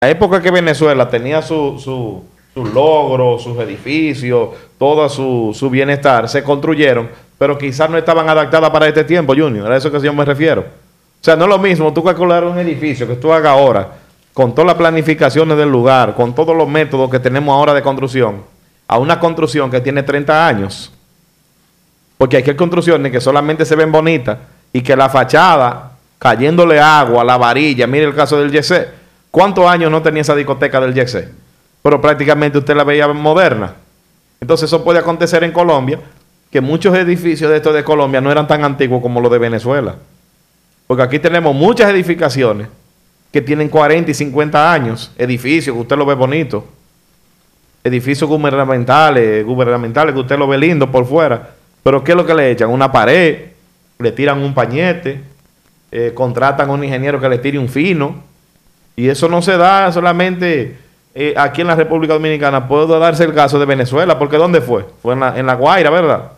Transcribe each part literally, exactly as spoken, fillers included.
la época que Venezuela tenía su, su, sus logros, sus edificios, todo su, su bienestar, se construyeron, pero quizás no estaban adaptadas para este tiempo, Junior. A eso que yo me refiero. O sea, no es lo mismo tú calcular un edificio que tú hagas ahora, con todas las planificaciones del lugar, con todos los métodos que tenemos ahora de construcción, a una construcción que tiene treinta años. Porque hay que construcciones que solamente se ven bonitas y que la fachada, cayéndole agua, la varilla, mire el caso del Yesé. ¿Cuántos años no tenía esa discoteca del Yesé? Pero prácticamente usted la veía moderna. Entonces eso puede acontecer en Colombia, que muchos edificios de estos de Colombia no eran tan antiguos como los de Venezuela. Porque aquí tenemos muchas edificaciones que tienen cuarenta y cincuenta años, edificios que usted lo ve bonito, edificios gubernamentales, gubernamentales que usted lo ve lindo por fuera, pero ¿qué es lo que le echan? Una pared, le tiran un pañete, eh, contratan a un ingeniero que le tire un fino, y eso no se da solamente eh, aquí en la República Dominicana. Puede darse el caso de Venezuela, porque ¿dónde fue? Fue en la, en la Guaira, ¿verdad?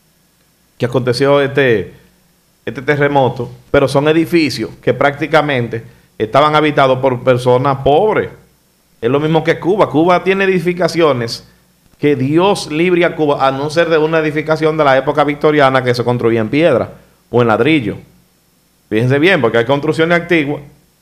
Que aconteció este, este terremoto, pero son edificios que prácticamente estaban habitados por personas pobres. Es lo mismo que Cuba. Cuba tiene edificaciones que Dios libre a Cuba, a no ser de una edificación de la época victoriana que se construía en piedra o en ladrillo. Fíjense bien, porque hay construcciones antiguas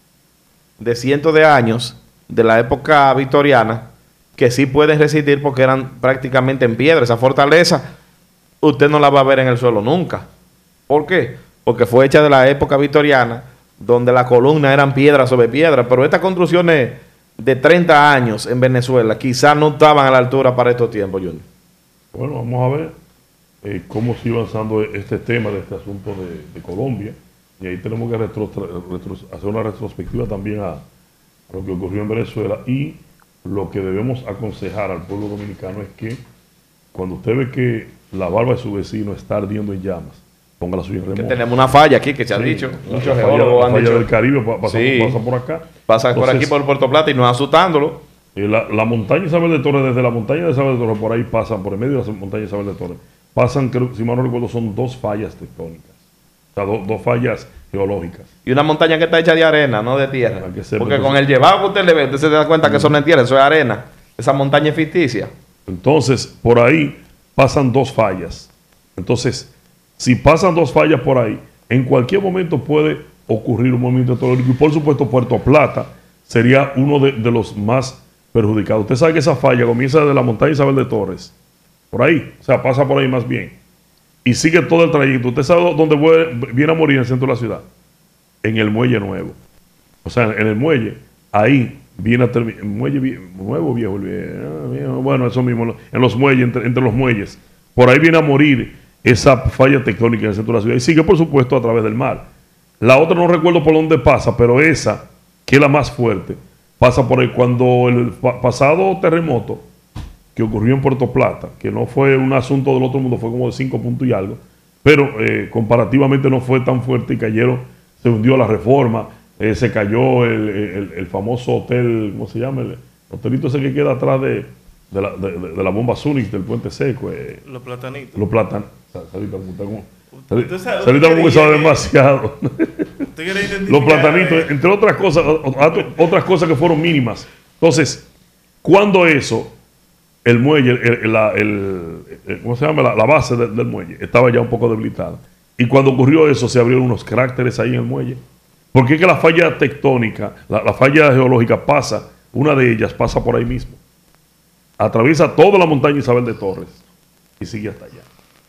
de cientos de años de la época victoriana que sí pueden resistir porque eran prácticamente en piedra. Esa fortaleza usted no la va a ver en el suelo nunca. ¿Por qué? Porque fue hecha de la época victoriana, donde las columnas eran piedra sobre piedra, pero estas construcciones de treinta años en Venezuela quizás no estaban a la altura para estos tiempos, Junior. Bueno, vamos a ver eh, cómo sigue avanzando este tema de este asunto de, de Colombia, y ahí tenemos que retro, retro, hacer una retrospectiva también a, a lo que ocurrió en Venezuela, y lo que debemos aconsejar al pueblo dominicano es que cuando usted ve que la barba de su vecino está ardiendo en llamas, ponga la suya en remoto. Que tenemos una falla aquí que se sí, ha dicho. La, muchos la geólogos falla, han la dicho. Falla del Caribe pasa, sí, pasa por acá. Pasa Entonces, por aquí por Puerto Plata y nos asustándolo. Eh, la, la montaña Isabel de Torres, desde la montaña de Isabel de Torres, por ahí pasan, por el medio de la montaña Isabel de Torres, pasan, creo, si mal no recuerdo, son dos fallas tectónicas. O sea, do, dos fallas geológicas. Y una montaña que está hecha de arena, no de tierra. Que sepa, porque entonces, con el llevado que usted le ve, usted se da cuenta que eso no es tierra, eso es arena. Esa montaña es ficticia. Entonces, por ahí pasan dos fallas. Entonces, si pasan dos fallas por ahí, en cualquier momento puede ocurrir un movimiento tectónico. Y por supuesto, Puerto Plata sería uno de, de los más perjudicados. Usted sabe que esa falla comienza desde la montaña Isabel de Torres, por ahí, o sea, pasa por ahí más bien, y sigue todo el trayecto. ¿Usted sabe dónde viene a morir en el centro de la ciudad? En el Muelle Nuevo. O sea, en el muelle, ahí viene a terminar, muelle vie nuevo, viejo, viejo, bueno, eso mismo, en los muelles, entre, entre los muelles, por ahí viene a morir esa falla tectónica en el centro de la ciudad, y sigue, por supuesto, a través del mar. La otra no recuerdo por dónde pasa, pero esa, que es la más fuerte, pasa por ahí. Cuando el pasado terremoto que ocurrió en Puerto Plata, que no fue un asunto del otro mundo, fue como de cinco puntos y algo, pero eh, comparativamente no fue tan fuerte, y cayeron, se hundió la Reforma, eh, se cayó el, el, el famoso hotel, ¿cómo se llama? El hotelito ese que queda atrás de, de, la, de, de la bomba Zunich, del Puente Seco. Eh, los platanitos. Los platan, Salita como, Salita como que sabe demasiado. Los platanitos, entre otras cosas, otras cosas que fueron mínimas. Entonces, cuando eso, el muelle, el, la, el, el, ¿cómo se llama? La, la base de, del muelle estaba ya un poco debilitada. Y cuando ocurrió eso, se abrieron unos cráteres ahí en el muelle. Porque es que la falla tectónica, la, la falla geológica pasa, una de ellas pasa por ahí mismo. Atraviesa toda la montaña Isabel de Torres y sigue hasta allá.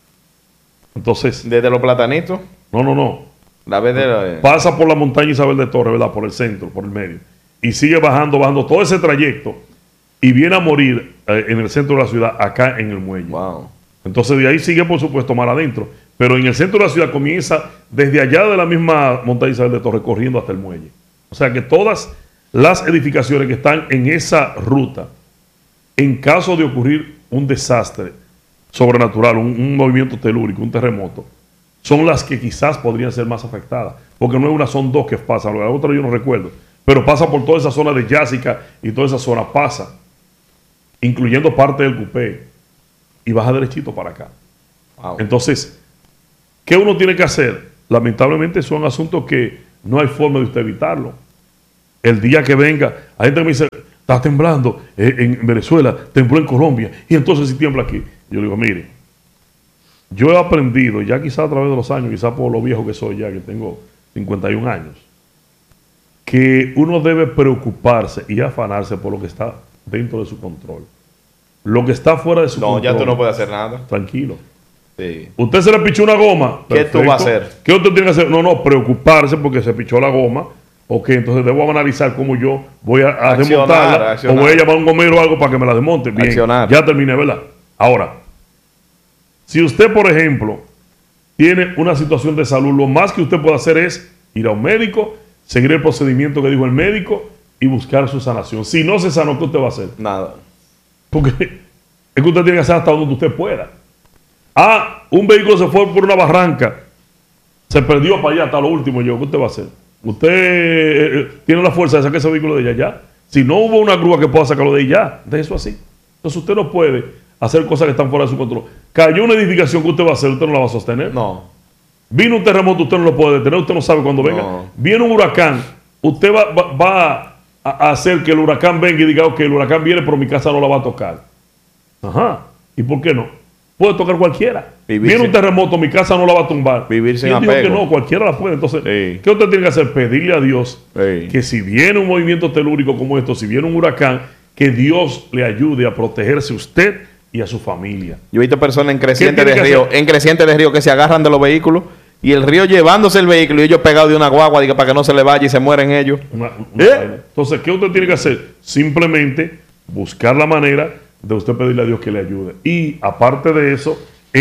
Entonces, ¿desde los platanitos? No, no, no. La vez de la... Pasa por la montaña Isabel de Torres, ¿verdad? Por el centro, por el medio. Y sigue bajando, bajando todo ese trayecto. Y viene a morir eh, en el centro de la ciudad, acá en el muelle. Wow. Entonces de ahí sigue, por supuesto, más adentro. Pero en el centro de la ciudad comienza desde allá de la misma montaña Isabel de Torres, corriendo hasta el muelle. O sea que todas las edificaciones que están en esa ruta, en caso de ocurrir un desastre sobrenatural, un, un movimiento telúrico, un terremoto, son las que quizás podrían ser más afectadas, porque no es una, son dos que pasan, la otra yo no recuerdo, pero pasa por toda esa zona de Yásica y toda esa zona pasa, incluyendo parte del Cupé, y baja derechito para acá. Wow. Entonces, ¿qué uno tiene que hacer? Lamentablemente son asuntos que no hay forma de usted evitarlo. el día que venga, hay gente que me dice, está temblando eh, en Venezuela, tembló en Colombia, y entonces si tiembla aquí. Yo le digo, mire, yo he aprendido, ya quizá a través de los años, quizá por lo viejo que soy ya, que tengo cincuenta y un años, que uno debe preocuparse y afanarse por lo que está dentro de su control. Lo que está fuera de su no, control. ya tú no puedes hacer nada. Tranquilo. Sí. Usted se le pichó una goma. ¿Qué perfecto. tú vas a hacer? ¿Qué usted tiene que hacer? No, no, preocuparse porque se pichó la goma. Ok, entonces debo analizar cómo yo voy a, a Accionar, desmontarla. accionar. O voy a llamar a un gomero o algo para que me la desmonte. Bien, Accionar. ya terminé, ¿verdad? Ahora, si usted, por ejemplo, tiene una situación de salud, lo más que usted puede hacer es ir a un médico, seguir el procedimiento que dijo el médico y buscar su sanación. Si no se sanó, ¿qué usted va a hacer? Nada. Porque es que usted tiene que hacer hasta donde usted pueda. Ah, un vehículo se fue por una barranca, se perdió para allá hasta lo último. Yo, ¿qué usted va a hacer? Usted eh, tiene la fuerza de sacar ese vehículo de allá ya. Si no hubo una grúa que pueda sacarlo de ahí ya, de eso así. Entonces usted no puede hacer cosas que están fuera de su control. Cayó una edificación, que usted va a hacer? Usted no la va a sostener. No. Vino un terremoto, usted no lo puede detener, usted no sabe cuándo venga. No. Viene un huracán, usted va, va, va a hacer que el huracán venga y diga, ok, el huracán viene, pero mi casa no la va a tocar. Ajá. ¿Y por qué no? Puede tocar cualquiera. Vivir Viene sin, un terremoto, mi casa no la va a tumbar. Vivir sin y él dijo apego. que no, cualquiera la puede. Entonces, Sí. ¿qué usted tiene que hacer? Pedirle a Dios Sí. que si viene un movimiento telúrico como esto, si viene un huracán, que Dios le ayude a protegerse usted y a su familia. Yo he visto personas en creciente tiene de que río, hacer? en creciente de río que se agarran de los vehículos y el río llevándose el vehículo y ellos pegados de una guagua diga, para que no se le vaya y se mueren ellos. Una- una ¿Eh? vaina. Entonces, ¿qué usted tiene que hacer? Simplemente buscar la manera de usted pedirle a Dios que le ayude. Y aparte de eso,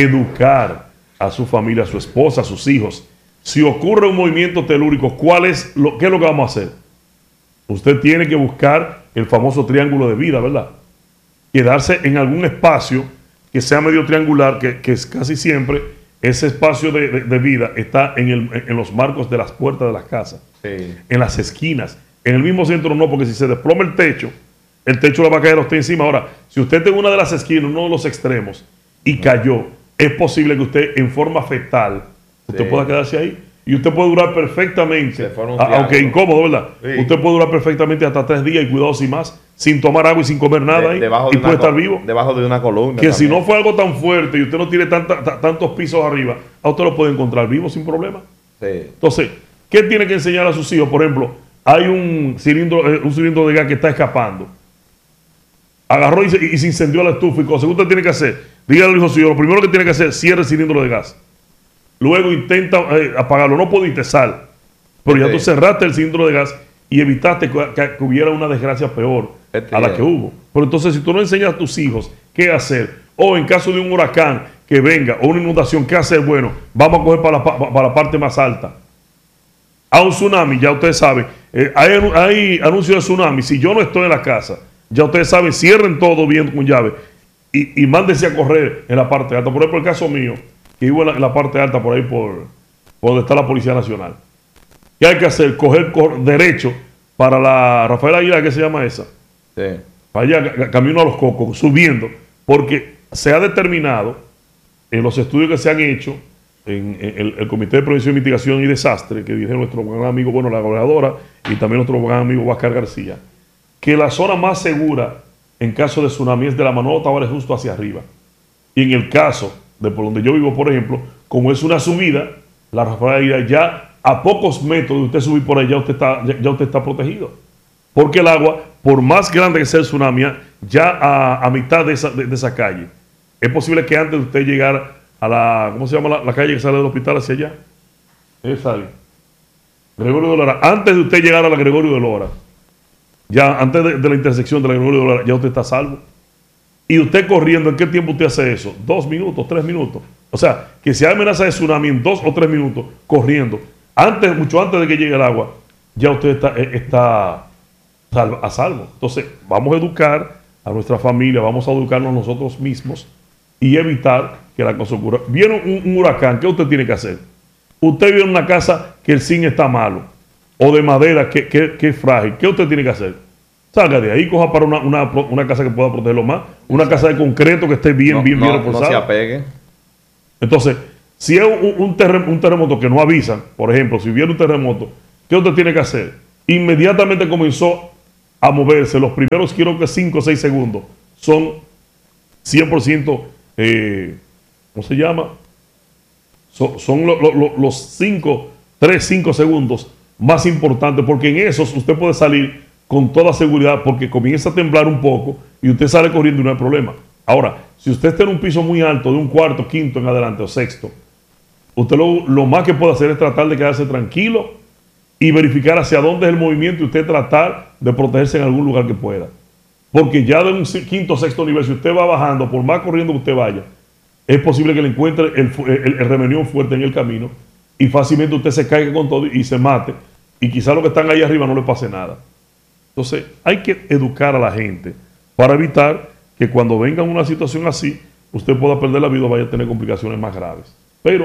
educar a su familia, a su esposa, a sus hijos. Si ocurre un movimiento telúrico, ¿cuál es lo, ¿qué es lo que vamos a hacer? Usted tiene que buscar el famoso triángulo de vida, ¿verdad? Quedarse en algún espacio que sea medio triangular, que, que es casi siempre ese espacio de, de- de vida está en, el- en los marcos de las puertas de las casas, Sí. en las esquinas. En el mismo centro no, porque si se desploma el techo, el techo le va a caer a usted encima. Ahora, si usted está en una de las esquinas, uno de los extremos, y cayó, es posible que usted en forma fetal, usted Sí. pueda quedarse ahí. Y usted puede durar perfectamente, Se forma un a- aunque triángulo. incómodo, ¿verdad? Sí. Usted puede durar perfectamente hasta tres días y cuidado sin más, sin tomar agua y sin comer nada De- ahí, debajo y de puede una estar co- vivo. Debajo de una columna. Que si también. no fue algo tan fuerte y usted no tiene tanta- ta- tantos pisos arriba, a usted lo puede encontrar vivo sin problema. Sí. Entonces, ¿qué tiene que enseñar a sus hijos? Por ejemplo, hay un cilindro, eh, un cilindro de gas que está escapando. Agarró y se, y se incendió la estufa y cosas. ¿Qué usted tiene que hacer? Dígale al hijo suyo, lo primero que tiene que hacer, cierre el cilindro de gas. Luego intenta eh, apagarlo. No pudiste, sal. Pero ya Este- tú cerraste el cilindro de gas y evitaste que, que- que hubiera una desgracia peor Este- a la que hubo. Pero entonces, si tú no enseñas a tus hijos qué hacer, o en caso de un huracán que venga, o una inundación, qué hacer, bueno, vamos a coger para la, pa- para la parte más alta. A un tsunami, ya ustedes saben, eh, hay, anu- hay anuncios de tsunami. Si yo no estoy en la casa, ya ustedes saben, cierren todo bien con llave y, y mándense a correr en la parte alta. Por ejemplo, el caso mío, que vivo en la, en la parte alta, por ahí, por, por donde está la Policía Nacional. ¿Qué hay que hacer? Coger cor- derecho para la Rafael Aguilar, ¿qué se llama esa? Sí. Para allá, ca- camino a los Cocos, subiendo, porque se ha determinado en los estudios que se han hecho en, en el, el Comité de Prevención, Mitigación y Desastre, que dirige nuestro gran amigo, bueno, la gobernadora, y también nuestro gran amigo Huáscar García, que la zona más segura en caso de tsunami es de la Manolo Tavares justo hacia arriba. Y en el caso de por donde yo vivo, por ejemplo, como es una subida, la Rafael Aguilar, ya a pocos metros de usted subir por allá, usted está, ya, ya usted está protegido. Porque el agua, por más grande que sea el tsunami, ya a, a mitad de esa, de, de esa calle, es posible que antes de usted llegar a la, ¿cómo se llama la, la calle que sale del hospital hacia allá? Esa ahí. Gregorio de Lora. Antes de usted llegar a la Gregorio de Lora, ya antes de, de la intersección de la Gregorio de Lora, ya usted está a salvo. Y usted corriendo, ¿en qué tiempo usted hace eso? Dos minutos, tres minutos. O sea, que si hay amenaza de tsunami en dos o tres minutos, corriendo, antes, mucho antes de que llegue el agua, ya usted está, eh, está salvo- a salvo. Entonces, vamos a educar a nuestra familia, vamos a educarnos nosotros mismos y evitar que la cosa ocurra. Viene un, un huracán, ¿qué usted tiene que hacer? Usted vive en una casa que el zinc está malo, o de madera que, que, que es frágil. ¿Qué usted tiene que hacer? Salga de ahí, coja para una, una, una casa que pueda protegerlo más, una casa de concreto que esté bien, No, bien, no, bien no reforzada. se apegue. Entonces, si es un, un, terrem- un terremoto que no avisan, por ejemplo, si viene un terremoto, ¿qué usted tiene que hacer? inmediatamente comenzó a moverse. Los primeros, quiero que cinco o seis segundos, son cien por ciento, eh, ¿cómo se llama? So, son lo, lo, lo, los cinco, tres, cinco segundos más importantes, porque en esos usted puede salir con toda seguridad, porque comienza a temblar un poco y usted sale corriendo y no hay problema. Ahora, si usted está en un piso muy alto, de un cuarto, quinto en adelante o sexto, usted lo, lo más que puede hacer es tratar de quedarse tranquilo y verificar hacia dónde es el movimiento y usted tratar de protegerse en algún lugar que pueda. Porque ya de un quinto o sexto nivel, si usted va bajando, por más corriendo que usted vaya, es posible que le encuentre el, el, el remenión fuerte en el camino y fácilmente usted se caiga con todo y se mate. Y quizás los que están ahí arriba no le pase nada. Entonces, hay que educar a la gente para evitar que cuando venga una situación así, usted pueda perder la vida o vaya a tener complicaciones más graves. Pero,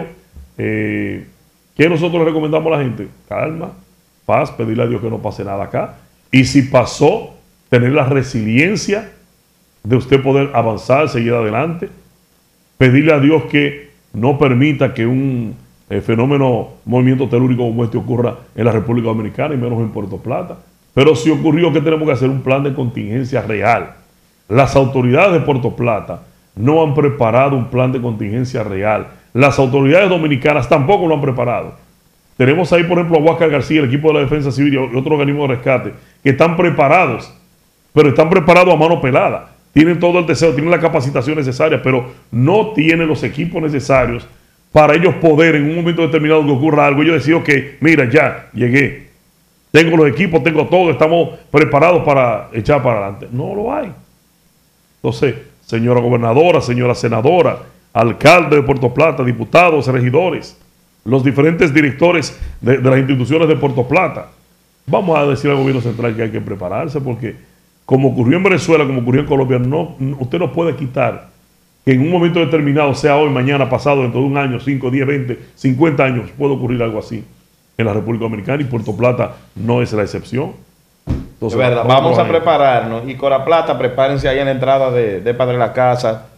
eh, ¿qué nosotros le recomendamos a la gente? Calma, paz, pedirle a Dios que no pase nada acá. Y si pasó, tener la resiliencia de usted poder avanzar, seguir adelante. Pedirle a Dios que no permita que un eh, fenómeno, movimiento telúrico como este ocurra en la República Dominicana y menos en Puerto Plata. Pero si ocurrió, ¿qué tenemos que hacer? Un plan de contingencia real. Las autoridades de Puerto Plata no han preparado un plan de contingencia real. Las autoridades dominicanas tampoco lo han preparado. Tenemos ahí, por ejemplo, a Huáscar García, el equipo de la Defensa Civil y otro organismo de rescate, que están preparados, pero están preparados a mano pelada. Tienen todo el deseo, tienen la capacitación necesaria, pero no tienen los equipos necesarios para ellos poder, en un momento determinado que ocurra algo, ellos decir, ok, mira, ya, llegué. Tengo los equipos, tengo todo, estamos preparados para echar para adelante. No lo hay. Entonces, señora gobernadora, señora senadora, alcalde de Puerto Plata, diputados, regidores, los diferentes directores de, de las instituciones de Puerto Plata, vamos a decir al gobierno central que hay que prepararse, porque como ocurrió en Venezuela, como ocurrió en Colombia, no, usted no puede quitar que en un momento determinado, sea hoy, mañana, pasado, dentro de un año, cinco, diez, veinte, cincuenta años, puede ocurrir algo así en la República Dominicana, y Puerto Plata no es la excepción. Entonces, es verdad, vamos a prepararnos. Y Cora Plata, prepárense ahí en la entrada de, de Padre La Casa,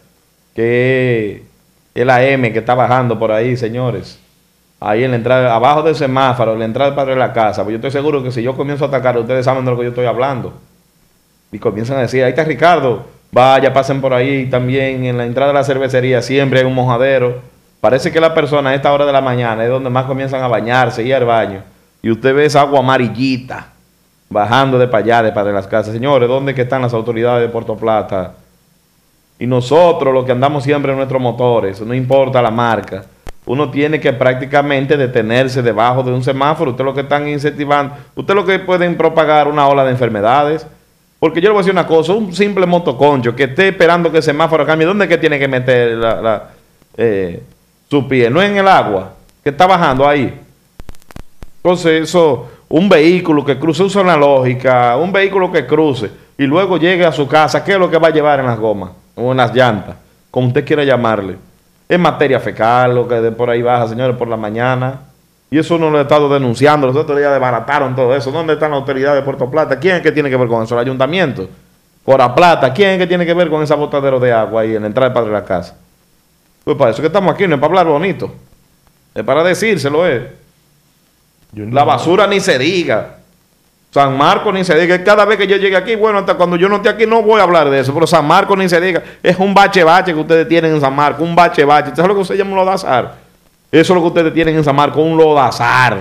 que es la M que está bajando por ahí, señores. Ahí en la entrada, abajo del semáforo, en la entrada de Padre La Casa. Pues yo estoy seguro que si yo comienzo a atacar, ustedes saben de lo que yo estoy hablando. Y comienzan a decir, ahí está Ricardo, vaya, pasen por ahí. También en la entrada de la cervecería siempre hay un mojadero. Parece que la persona a esta hora de la mañana es donde más comienzan a bañarse y al baño. Y usted ve esa agua amarillita bajando de para allá, de Padre Las Casas. Señores, ¿dónde que están las autoridades de Puerto Plata? Y nosotros, los que andamos siempre en nuestros motores, no importa la marca, uno tiene que prácticamente detenerse debajo de un semáforo. Usted lo que están incentivando, usted lo que pueden propagar una ola de enfermedades. Porque yo le voy a decir una cosa, un simple motoconcho que esté esperando que el semáforo cambie, ¿dónde es que tiene que meter la, la, eh, su pie? No en el agua, que está bajando ahí. Entonces eso, un vehículo que cruce, usa una lógica, un vehículo que cruce y luego llegue a su casa, ¿qué es lo que va a llevar en las gomas o en las llantas? Como usted quiera llamarle. Es materia fecal, lo que de por ahí baja, señores, por la mañana. Y eso uno lo ha estado denunciando. Los otros días desbarataron todo eso. ¿Dónde están las autoridades de Puerto Plata? ¿Quién es que tiene que ver con eso? El ayuntamiento. Cora Plata. ¿Quién es que tiene que ver con ese botadero de agua ahí en la entrada del Padre La Casa? Pues para eso que estamos aquí, no es para hablar bonito. Es para decírselo, es. No la basura ni se diga. San Marcos ni se diga. Cada vez que yo llegue aquí, bueno, hasta cuando yo no esté aquí no voy a hablar de eso. Pero San Marcos ni se diga. Es un bache bache que ustedes tienen en San Marcos. Un bache bache. ¿Sabes lo que usted llama un lodazar? Eso es lo que ustedes tienen en San Marcos, un lodazar.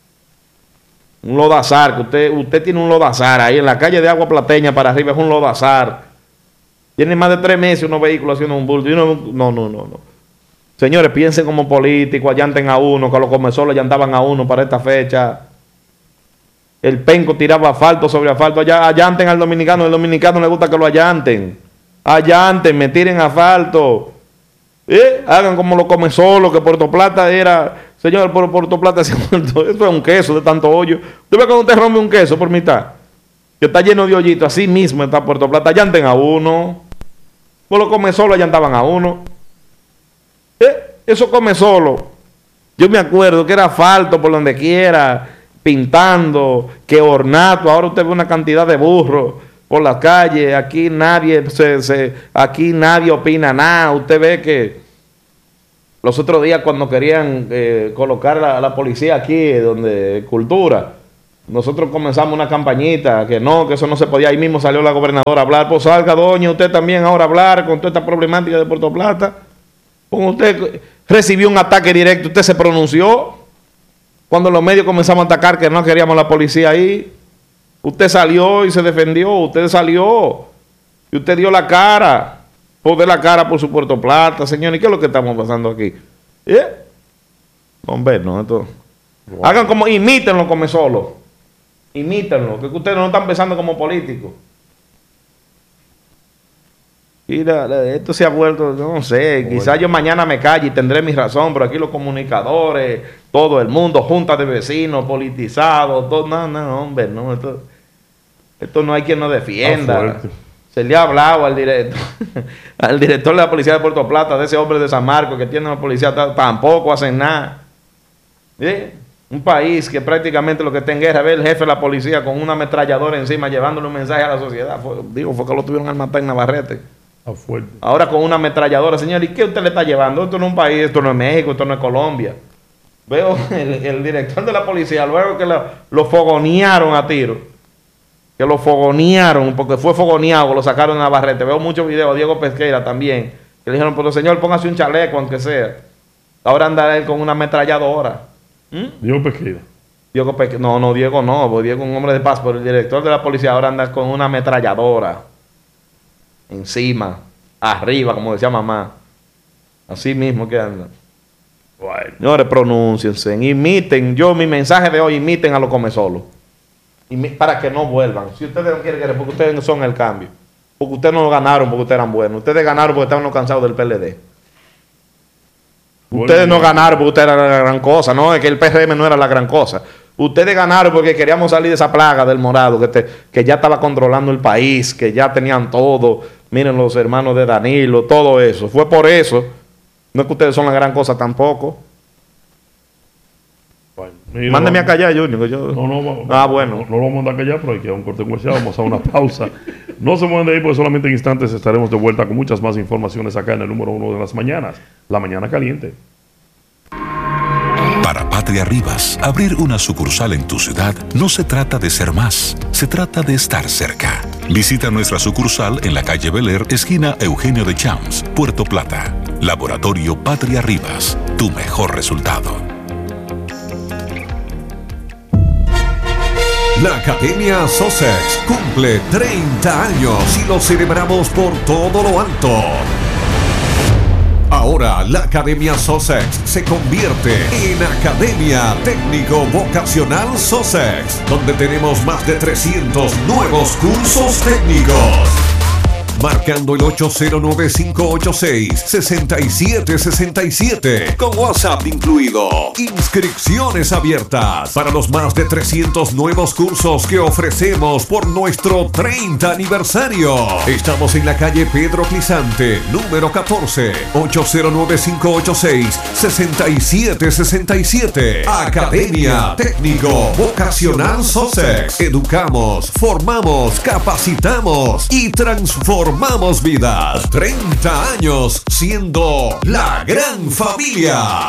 Un lodazar, que usted, usted tiene un lodazar ahí en la calle de Agua Plateña para arriba, es un lodazar. Tiene más de tres meses unos vehículos haciendo un bulto. No, no, no, no. Señores, piensen como políticos, allanten a uno, que los comercios allantaban a uno para esta fecha. El penco tiraba asfalto sobre asfalto. Allá, allanten al dominicano, el dominicano le gusta que lo allanten. Allanten, me tiren asfalto. ¿Eh? Hagan como lo come solo, que Puerto Plata era, señor, por Puerto Plata se ha muerto. Esto es un queso de tanto hoyo. Usted ve cuando usted rompe un queso por mitad, que está lleno de hoyitos, así mismo está Puerto Plata. Allanten a uno. Por lo come solo, allantaban a uno. ¿Eh? Eso come solo. Yo me acuerdo que era asfalto por donde quiera, pintando, que ornato. Ahora usted ve una cantidad de burros por las calles. Aquí nadie se, se, aquí nadie opina nada. Usted ve que los otros días cuando querían eh, colocar la, la policía aquí, donde Cultura, nosotros comenzamos una campañita, que no, que eso no se podía. Ahí mismo salió la gobernadora a hablar. Pues salga, doña, usted también ahora a hablar con toda esta problemática de Puerto Plata. Como usted recibió un ataque directo, usted se pronunció. Cuando los medios comenzamos a atacar que no queríamos la policía ahí, usted salió y se defendió. Usted salió y usted dio la cara. Por de la cara por su Puerto Plata, señor. ¿Y qué es lo que estamos pasando aquí? ¿Eh? Hombre, no, esto... Wow. Hagan como, imítenlo como solo. Imítenlo, que ustedes no están pensando como políticos. Mira, esto se ha vuelto, no sé, bueno. Quizás yo mañana me calle y tendré mi razón, pero aquí los comunicadores, todo el mundo, juntas de vecinos, politizados, todo, no, no, hombre, no, esto, esto no hay quien nos defienda. Se le ha hablado al director, al director de la policía de Puerto Plata, de ese hombre de San Marcos que tiene una policía, tampoco hacen nada. ¿Sí? Un país que prácticamente lo que está en guerra, ve el jefe de la policía con una ametralladora encima llevándole un mensaje a la sociedad. Fue, digo, fue que lo tuvieron al matar en Navarrete. Ahora con una ametralladora, señor, ¿y qué usted le está llevando? Esto no es un país, esto no es México, esto no es Colombia. Veo el, el director de la policía, luego que lo, lo fogonearon a tiro, que lo fogonearon, porque fue fogoneado, lo sacaron en Navarrete. Veo muchos videos, Diego Pesqueira también, que le dijeron, pero señor, póngase un chaleco, aunque sea. Ahora anda él con una ametralladora. ¿Mm? Diego Pesqueira. Diego Pesqueira. No, no, Diego no, porque Diego es un hombre de paz, pero el director de la policía ahora anda con una ametralladora. Encima, arriba, como decía mamá. Así mismo que anda. Bueno. Señores, pronúnciense, imiten. Yo, mi mensaje de hoy, imiten a los comesolos. Para que no vuelvan. Si ustedes no quieren que, porque ustedes no son el cambio. Porque ustedes no ganaron porque ustedes eran buenos. Ustedes ganaron porque estaban cansados del P L D. Bueno, ustedes no ganaron porque ustedes eran la gran cosa. No, es que el P R M no era la gran cosa. Ustedes ganaron porque queríamos salir de esa plaga del morado, que, te, que ya estaba controlando el país, que ya tenían todo. Miren los hermanos de Danilo, todo eso. Fue por eso. No es que ustedes son la gran cosa tampoco. Bueno, mira, mándeme a callar, Junior. Que yo... No, no, no, ah, bueno. No, no lo vamos a mandar a callar, pero hay que dar un corte comercial. Vamos a una pausa. No se muevan de ahí, porque solamente en instantes estaremos de vuelta con muchas más informaciones acá en el número uno de las mañanas. La Mañana Caliente. Para Patria Rivas, abrir una sucursal en tu ciudad no se trata de ser más, se trata de estar cerca. Visita nuestra sucursal en la calle Bel Air, esquina Eugenio de Champs, Puerto Plata. Laboratorio Patria Rivas, tu mejor resultado. La Academia Sussex cumple treinta años y lo celebramos por todo lo alto. Ahora la Academia Sussex se convierte en Academia Técnico Vocacional Sussex, donde tenemos más de trescientos nuevos cursos técnicos. Marcando el ocho cero nueve, cinco ocho seis, seis siete seis siete, con WhatsApp incluido. Inscripciones abiertas para los más de trescientos nuevos cursos que ofrecemos por nuestro treinta aniversario. Estamos en la calle Pedro Clisante, número catorce, ocho cero nueve, cinco ocho seis, seis siete seis siete. Academia Técnico Vocacional Sussex. Educamos, formamos, capacitamos y transformamos. Formamos vidas. treinta años siendo la gran familia.